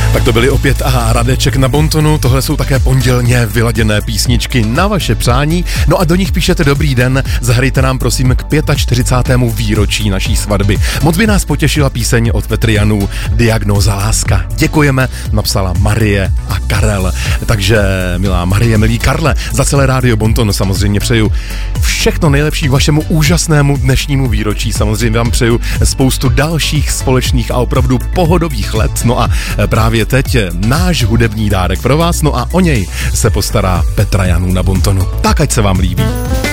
Tak to byly opět a Radeček na bontonu, tohle jsou také pondělně vyladěné písničky na vaše přání, no a do nich píšete dobrý den, zahrajte nám prosím k 45. výročí naší svatby. Moc by nás potěšila píseň od Vetrianů Diagnóza láska. Děkujeme, napsala Marie a Karel. Takže milá Marie, milý Karle, za celé rádio Bonton samozřejmě přeju všechno nejlepší k vašemu úžasnému dnešnímu výročí. Samozřejmě vám přeju spoustu dalších společných a opravdu pohodových let. No a právě teď náš hudební dárek pro vás, no a o něj se postará Petra Janů na bontonu. Tak ať se vám líbí.